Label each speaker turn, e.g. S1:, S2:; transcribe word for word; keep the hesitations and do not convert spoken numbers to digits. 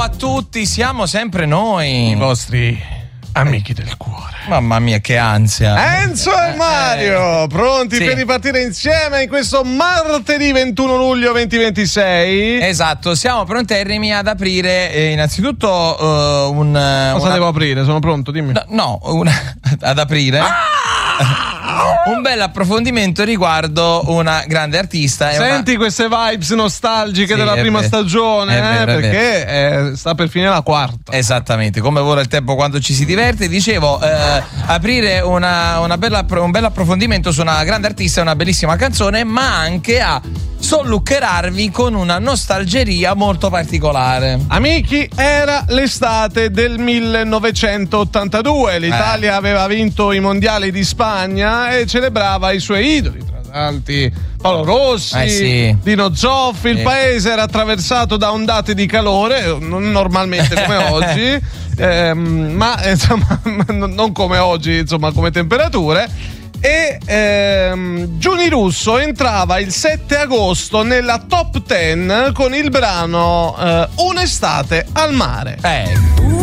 S1: a tutti, siamo sempre noi,
S2: i vostri amici del cuore.
S1: Mamma mia, che ansia.
S2: Enzo e Mario,
S1: eh,
S2: pronti
S1: sì.
S2: per ripartire insieme in questo martedì ventuno luglio duemilaventisei?
S1: Esatto, siamo pronterrimi ad aprire eh, innanzitutto uh, un...
S2: Cosa
S1: una...
S2: devo aprire? Sono pronto, dimmi.
S1: No, no una... ad aprire... Ah! Un bel approfondimento riguardo una grande artista.
S2: Senti
S1: una...
S2: queste vibes nostalgiche
S1: sì,
S2: della prima
S1: vero.
S2: stagione,
S1: È vero,
S2: eh,
S1: è
S2: perché eh, sta per finire la quarta.
S1: Esattamente, come vola il tempo quando ci si diverte. Dicevo, eh, aprire una, una bella, un bel approfondimento su una grande artista e una bellissima canzone, ma anche a solluccherarvi con una nostalgeria molto particolare.
S2: Amici, era l'estate del millenovecentottantadue. L'Italia eh. aveva vinto i mondiali di Spagna e celebrava i suoi idoli, tra tanti Paolo Rossi,
S1: eh sì.
S2: Dino Zoffi. Il
S1: sì.
S2: paese era attraversato da ondate di calore, non normalmente come oggi, ehm, ma insomma non come oggi, insomma, come temperature. E ehm, Giuni Russo entrava il sette agosto nella top dieci con il brano eh, Un'estate al mare.
S1: Eh.